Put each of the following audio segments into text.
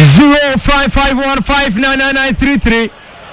0551599933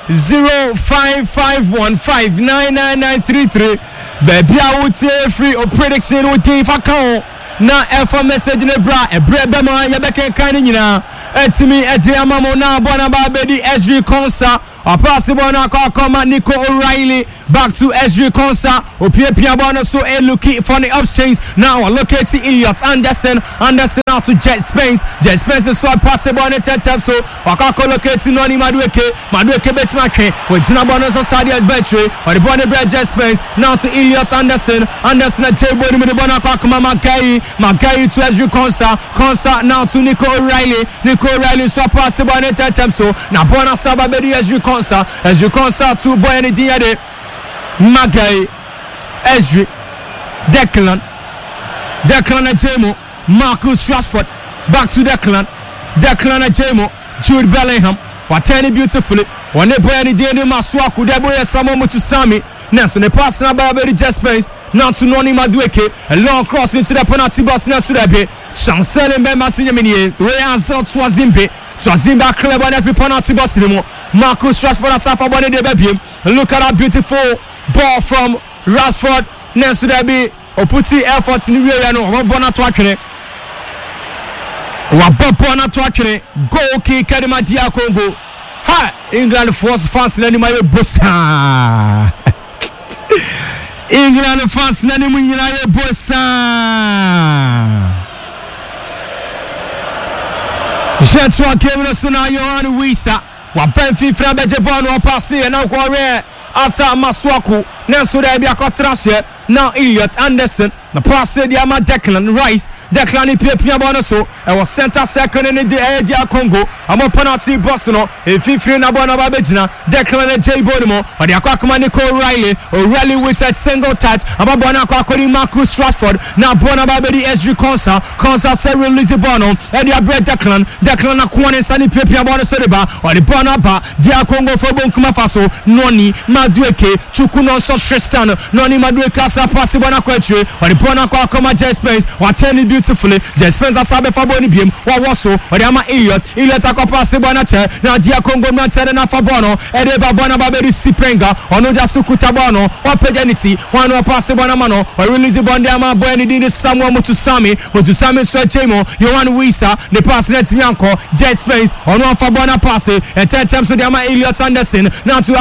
0551599933 baby I would say free or prediction with if I count na efa message ne bra ebrebe ma ye beke kan nyina etimi ediamamo na bona ba bedi SG Konsa possible na koma Nico O'Reilly back to SG Konsa opia bona so looking for the exchange now locate Elliot Anderson out to Jet Spence is so possible on the tap so akako locate Noni Madueke betmake with Jina bona so Sadia Betray or the bona bread Jet Spence now to Elliot Anderson at table with the bona koma Magai to SG Konsa now to Nico O'Reilly so possible on the tap so na bona saba bedi SG Konsa to boy any diade Magai Esri Declan and Jamo Marcus Rashford back to Declan and Jamo Jude Bellingham what any beautifully when they boy any diade Maswaku they boy Samomo to Sami Nelson the pass now by very just space now to Noni Madueke a long cross into the penalty box now to the Chancel and Bemba Sinyamini Reansel Twazimbe clever on every penalty box anymore Marcus Rashford and Safa Body de Baby look at that beautiful ball from Rashford next to the be Oputi effort in the area no Bona Twakene Wabona Twakene goal kick Kadima Dia Congo ha England force fans in my bossa England fans in my bossa Jetwa Kevin Suna Yohan Wisa wa Benfi Frabeje Bono passé and now Korea Arthur Maswaku Nelson Abia Kotrashe now Elliot Anderson the pass the Ama Declan Rice Declan Pia Bonaso and was center second in the area Congo I'm a penalty Bosno if you na bona babejina Declan and J Bodimo or the Akakuma Nico O'Reilly with a single touch I'm a bona Kwakori Marcus Rashford now bona babedi SG Konsa say release Bono and the bread Declan Akwane Sani Pia Bonasoreba or the bona ba Dia Congo for Bonkuma Faso Noni Madueke Chukuno so Tristan Noni Madueke asa pass bona Kwetre or the bona kwa koma Jet Spence wa turn it beautifully Jet Spence asabe fa boni biem wa woso or the ama Elliot akopass bona che na Dia Congo na che na fa bono e de ba bona ba be Sipenga ono ja sukuta bono wa pejanity one wa pass bona mano or release bona ama boy ni di Samuel Mutusami so chemo Yohan Wisa the pass net nyanko Jet Spence ono fa bona pass and 10 times so the ama Elliot Anderson now to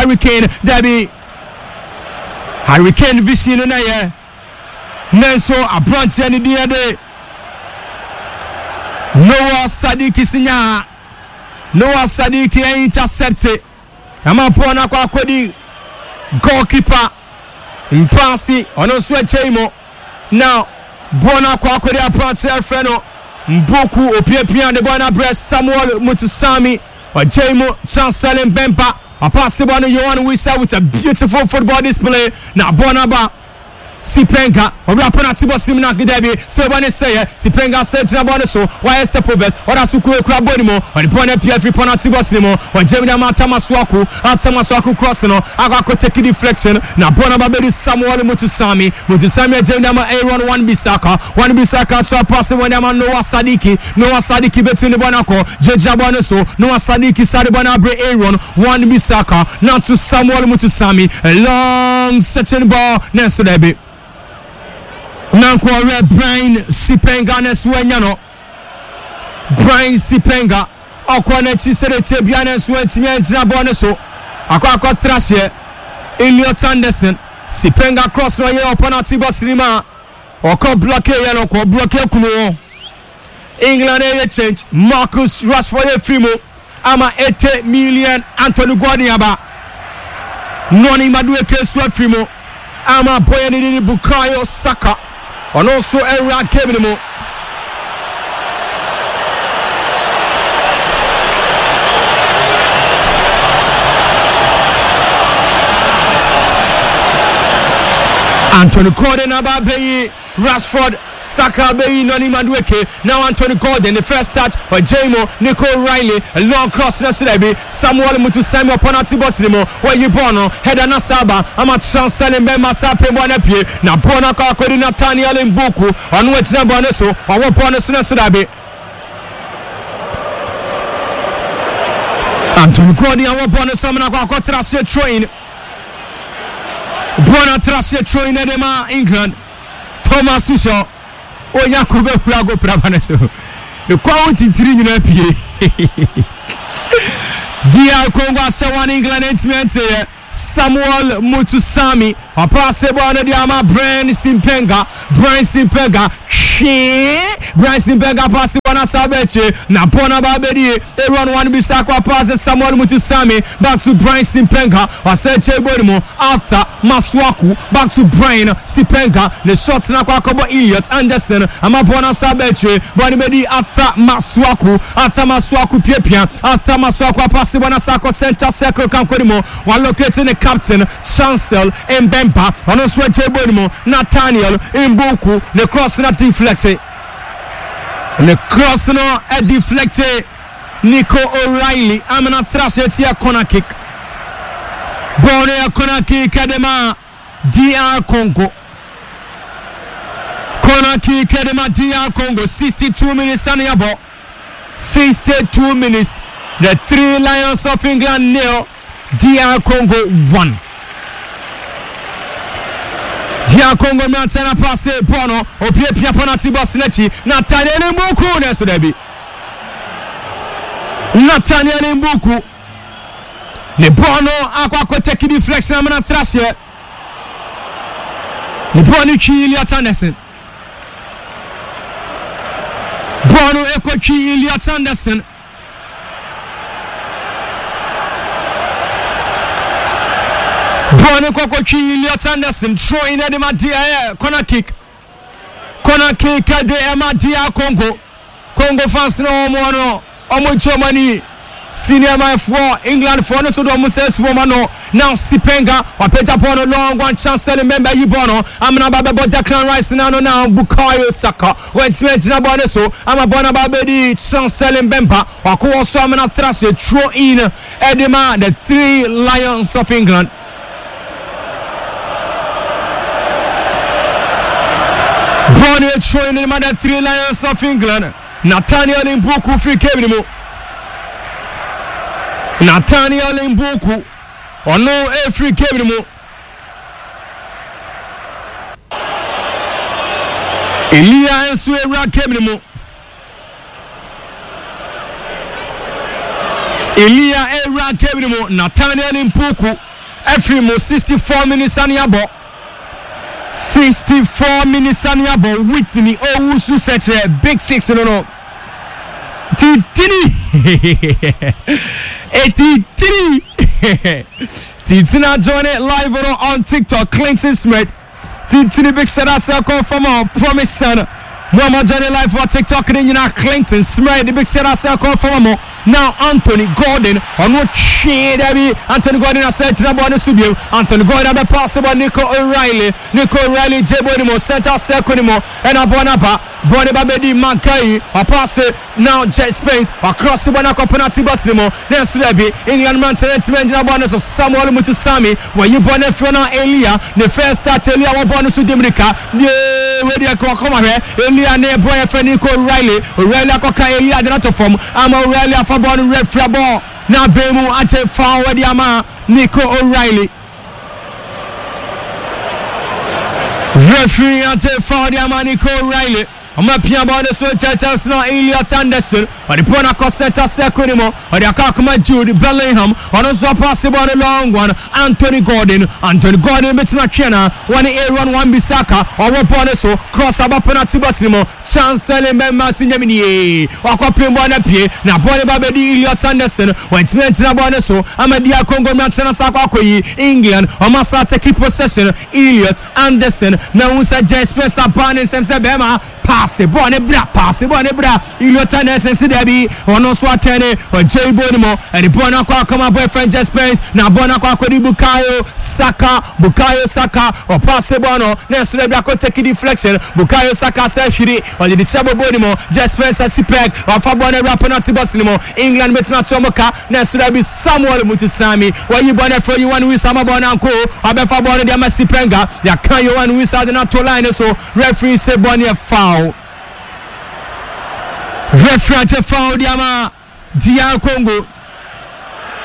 Hurricane vision na ye Nenso abranche ani dia de Noah Sadiki intercepted Amapona kwa kwedi goalkeeper Mpasi ono so chemo now bona kwa kwedi abranche freno Mboku opiepia de bona breast Samuel Mutusami or Jemo Chancel Mbemba a pass on Yohan Wisa with a beautiful football display now Bonaba Sipenga or penalty box Simina Gidebi still when they say Sipenga said Jabon so why is the progress or Asuku Crabonimo or the point PF penalty box Simo or Gemina Tamaswaku crossing or Agako take deflection now Bonaba Bedi Samuel Mutusami Gemina Aaron one Bisaka so pass when Noah Sadiki between the Bonako Jabon so Noah Sadiki Sadibana Aaron one Bisaka now to Samuel Mutusami a long searching ball next to the bit Nanko Red Brian Sipenga Neswenyano Brian Sipenga Okwane Chisere Tebiana Swentia Boneso Akwa Thrashe Elliot Anderson Sipenga cross roye opponent box Rima Oko block yellow ko block kuno England change Marcus Rashford Fimo ama 80 million Anthony Gordon Noni Madueke Swafimo ama Boyani Bukayo Saka and also Era Kebinimo Anthony Gordon Ababeyi Rashford Saka Bayi Noni Madueke now Anthony Gordon the first touch or Jamo Nico O'Reilly a long cross na Sudebi Samuel Mutusami upon Atibosimo where you bono head na Saba ama Chancel Mbemba Sape Bona Pie na Bona Ka Kodi Nathaniel Mbuku on which na Boneso or Boneso na Sudebi Anthony Gordon and bonus samina kwa trashe train. Bona trashe train edema England. Thomas Tuchel. Onya kurbe flago prabaneso. The quality three nyina pie. DR Congo ase England intimate Samuel Mutusami apase bwana diama Brian Simpenga pasi bwana Sabeche na bona babedi Aaron Wan Bissaka pase Samuel Mutusami back to Brian Simpenga waseche bodimo Arthur Maswaku back to Brian Simpenga the shots na kwa kobo Elliot Anderson ama bona Sabeche bwana bedi Arthur Maswaku pia Arthur Maswaku apase bwana Sako center circle kankodimo one locate the captain Chancel Mbemba on a sweat table Nathaniel Mbuku the cross not deflected the cross no a deflected Nico O'Reilly amena thrash it here corner kick Borneo corner kick edema DR Congo corner kick edema DR Congo 62 minutes on your ball 62 minutes the three Lions of England nil DR Congo 1. DR Congo miantena passe Bono opia penalty box nechi Nathaniel Mbuku neso debi Nathaniel Mbuku ne Bono akwa take deflection amana thrash here ne Bono chi Elliot Anderson Bono ekwa chi Elliot Anderson Bono Kokochi Elliot Anderson throwing at the Madia corner kick at the Madia Congo fans no more Omo Germany senior man for England for no so do Moses Womano now Sipenga wapeta pono long one chance remember Yibono amna baba Declan Rice now Bukayo Saka went na bono so ama bona babedi chance Mbemba wako so amna thrash throw in Edema the three Lions of England. Bonnie showing him the three Lions of England. Nathaniel Mbuku free kebimo. Nathaniel Mbuku ono free kebimo. Elia Ensuera kebimo. Elia Era kebimo. Nathaniel Mbuku every 64 minutes on your ball. 64 minutes on your ball. Whitney Owusu such a big six. No. Titina join it live on TikTok. Clinton Smith. Titini big shout out to from our promise son. Mama journey live for TikTok and you know Clinton Smith. The big shout out to from now Anthony Gordon on what shade Anthony Gordon has said to the body studio. Anthony Gordon the pass about Nico O'Reilly Jebonimo center Sekonimo and Abonaba Bonaba Bedi Makai a pass now Jet Space across the Bonako penalty basimo. Then Sulebi England man sentiment bonus of Samuel Mutusami where you born Fiona Elia the first start Elia wa bonus to Demrika where they come here Elia ne boyfriend Nico O'Reilly akoka Elia the not form I'm O'Reilly Fabon referee ball now Bemu ache forward yama Nico O'Reilly referee ache forward yama Nico O'Reilly Oma pia bwana so Charles na Elliot Anderson walipona kwa center sekonimo waliaka kama Jude Bellingham wanazo pass bwana long one Anthony Gordon betima kiana wani Aaron Wan Bissaka wapona so cross aba penalty basimo Chancellor Mbemba sinyamini wakwa bwana pie na bwana babedi Elliot Anderson wentiment na bwana so amadia Congo mtana sakwa kwa England wamasa take possession Elliot Anderson na unsa Jesper Abane semse bema pass bonne bra Elliot Anderson sidabi ono so atene o Jay Bonimo and the bona kwa kama boyfriend Jesper na bona kwa di Bukayo Saka o pass bono na so bia ko take deflection Bukayo Saka say hiri o di chabo Bonimo Jesper Sipek o fa bona rap penalty box nimo England metima chomoka na so bi Samuel Mutusami where you bona for you one with sama bona nko abefa bona dia Masipenga ya kan you one with na to line so referee say bona foul. Referee foul diama DR Congo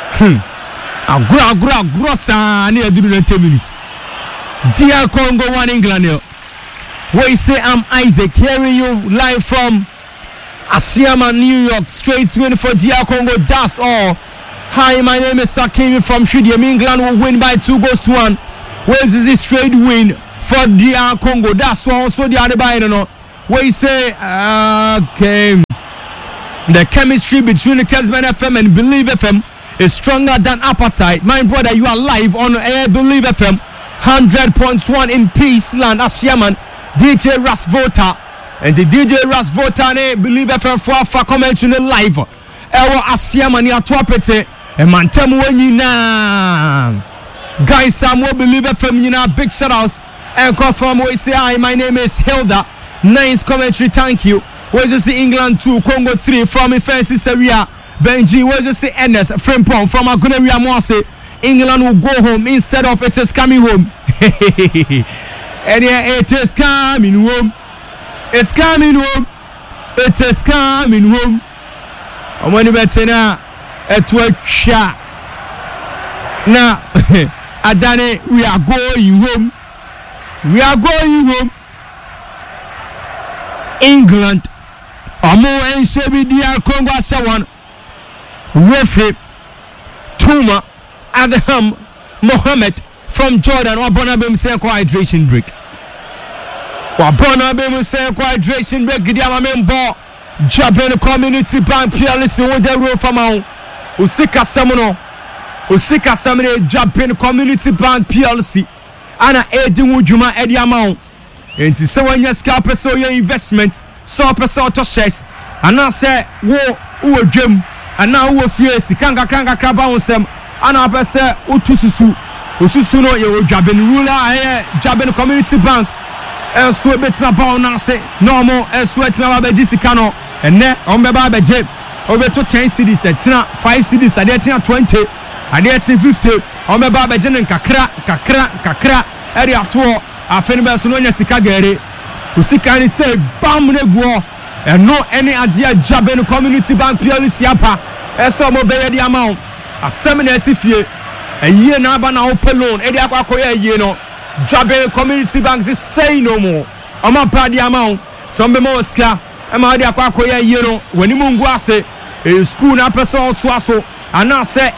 Agro sa near 90 minutes. Dear Congo 1 England. We say I'm Isaac, hearing you live from Asiama, New York. Straight win for DR Congo, that's all. Hi, my name is Sakimi from Shudiem. England will win by 2-1. Wales is a straight win for DR Congo, that's all. So the other by we say, okay, the chemistry between the Kesman FM and Believe FM is stronger than Apartheid. My brother, you are live on air, Believe FM 100.1 in Peaceland, Asiaman. DJ Rasvota and the DJ Rasvota ne Believe FM for comment in live ewa Asiama ni atwapete e mantem wanyi na guys Samuel Believe FM nyina big shout outs and confirm we say hi, my name is Hilda. Nice commentary, thank you. Where's you see England 2 Congo 3 from Fancy Seria Benji. Where's you see Ernest Frimpong from Aguneria Moase. England will go home instead of it is coming home. And yeah, it is coming home. It's coming home. It is coming home. And when you better now, it will shot. Now, Adane, we are going home. We are going home. England. Amo and Shebi DR Congo Sawan. Referee Tuma Adham Mohammed from Jordan. Wabonabem say hydration break. Wabonabem say hydration break. Gidiama member Japan Community Bank PLC with the roof amount. Usika Samono. Usika Samene Japan Community Bank PLC. Ana Edi Wujuma Edi amount. And to say when you scalp so your investment, so person to shares. And I say, wo gym. And now wo fear Kanga Kraba Sem. And I say, Utususu. Ususuno ye Japan ruler Japan Community Bank. And so bet na ba na say no more and sweat na ba Jisicano and ne on be ba je over to 10 cedis and 5 cedis and 20 and 50 on be ba je kakra area to afeni be so no nya sika gere usika ni say bam ne go and no any idea Japan Community Bank PLC apa e so mo be ye di amount asem na asifie aye na aba na open loan e di akwakoye aye no Japan Community Bank is say no more. I'm a party amount. Some be more ska. I'm a dia kwa koye ye no. When you mungu ase a school na person to aso and now say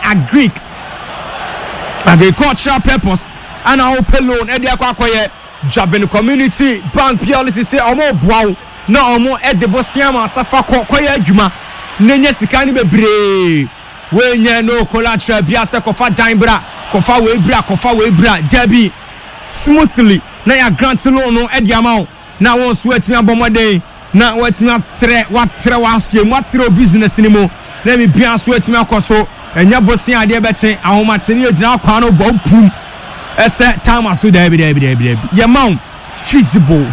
agricultural purpose and I open loan e dia kwa koye Japan Community Bank PLC say omo boaw na omo e de bosiama safa koye adwuma nenye sika ni bebre we nya no collateral bia se kofa dan bra kofa we bra debi smoothly na ya grant loan no e di amount na won sweat me abomode na what me thre what asye what throw business ni mo na me bia sweat me akoso enya bosia ade be chen ahomate ne agina akwa no bo pum ese time aso debi ye mount feasible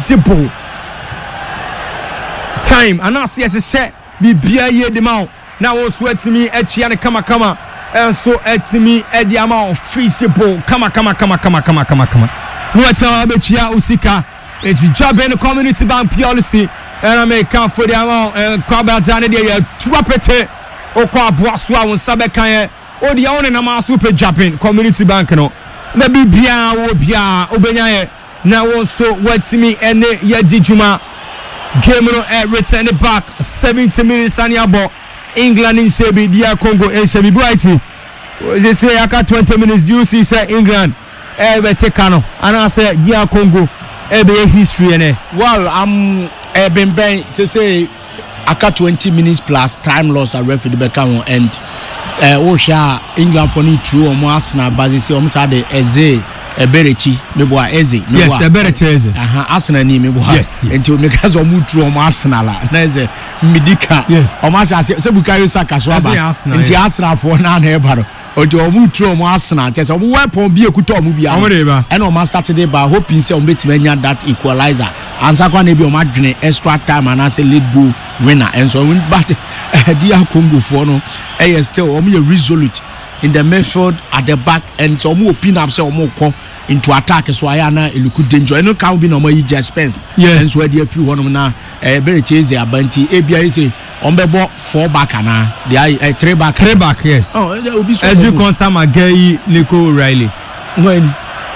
time and as yes se bibia ye de mount na won sweat me achia ne kama and so etimi edi amount feasible kama no etwa abechia usika it's Japan Community Bank PLC and I make count for the amount kwaba dane de ya twapete okwa boaso a won sabe kan o de ya na ma super Japan Community Bank no na bibia wo bia obenya ye na won so wetimi ene ya dijuma game no return it back 70 minutes and yabo England in Sebi, DR Congo in Sebi Brighty. They say aka 20 minutes. Do you see say England? Take Kano. And I say DR Congo. History ene. Well, I'm been to say aka 20 minutes plus time lost at referee Beckham and Osha England for need true or Arsenal, but they say almost had the Eze. Eberechi meboa Eze yes Eberechi Eze Arsenal ni meboa yes enti me kazo mutru o Arsenal na Eze midika yes o ma se Bukayo Saka so aba enti Arsenal for na na eba no ojo o mutru o Arsenal tese o weapon bi ekuta o mu bia and o ma start dey by hoping say o betime nya that equalizer ansa kwa na bi o ma dwene extra time and say lead goal winner and so win but dia Congo for no still o me resolute in the midfield at the back and so more pin up so more call into attack so ayana e look danger and no can be no more just Spence. Yes, and so there few one na very chase abanti ebia is on be 4 back na they 3 back yes. Oh there will be so as you concern Magayi Nico O'Reilly no any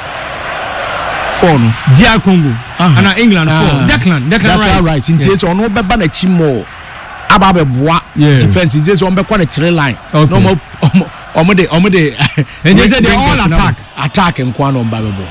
4 no DR Congo and England 4 Declan Rice in case on no be na chimo ababe boa defense is just on be the 3 line no more omode and they say they all attack and kwan on babebo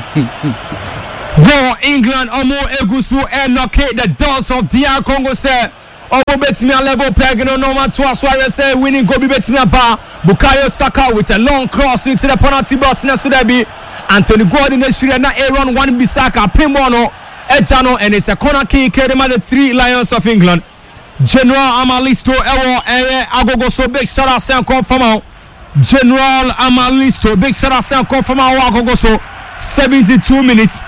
for England omo egusu and knock the doors of DR Congo say omo betimi a level peg no normal to as why say winning go be betimi ba Bukayo Saka with a long cross into the penalty box na so there be Anthony Gordon na Aaron Wan Bissaka Pimbono Ejano and it's a corner kick carried by the 3 Lions of England. General Amalisto Ewo Agogo so big shout out say confirm General Amalisto big shout out say confirm Agogo so 72 minutes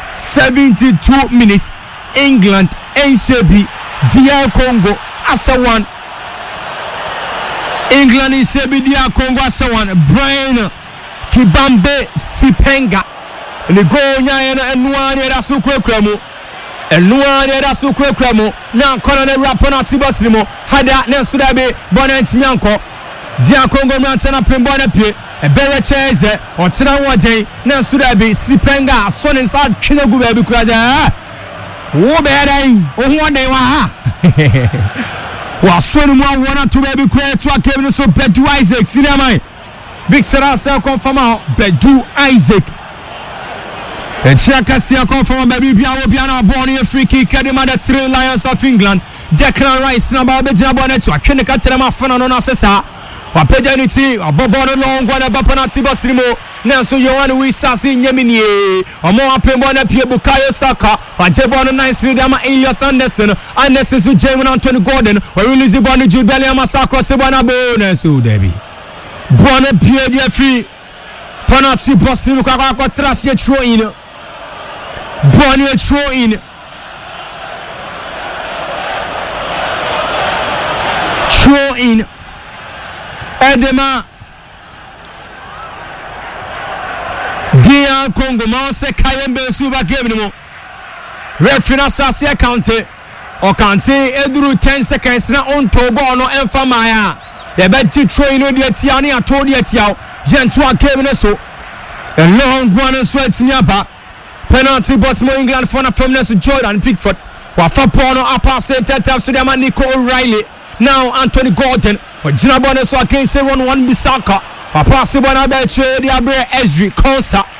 England NCB DR Congo asa 1 England NCB DR Congo asa 1 Brian Kibambe Sipenga le go nya na enwani da su kwekwamu enwani da su kwekwamu na kono na rap na tibosimo hada na su da be bona ntinyanko dia Congo na tena pembo na pie ebere cheze o tena woden na su da be Sipenga so ne sa twene gu ba bi kuraja wo be dan o ho den wa ha wa so ni mo wona to ba bi kura to akemi so Bedu Isaac sinamai big Sarasa confirm Bedu Isaac and Chakasia confirm baby Biana born a free kick carried by the 3 Lions of England. Declan Rice number Bejana Bonnet to a Kenika Trema Fernando Sessa or Pejanity or Bobono Long one about Panati Bastrimo Nelson Yohan Wisasi Yemini or more Pembona Pia Bukayo Saka or Jebona Nice Dama Elliot Anderson and Nessu Jamin Anthony Gordon or Lizzie Bonnie Jubelia Massacre Sebana Bonus Debbie Bonnet Pierre de free Panati Bastrimo Kaka Thrasher throw in Bonnie throw in Edema DR Congo Mose Kayembe Suba game referee na sase account o kante eduru 10 seconds na on to ball no emfa maya e be ti throw in de tia ne ato de tia gentle game ne so a long one sweat nyaba penalty boss mo England for na firmness Jordan Pickford wa fa ball no upper center tap so dem Nico O'Reilly now Anthony Gordon Ojina Bonne so against Aaron Wan Bissaka wa pass ball na be che de abre Ezri Konsa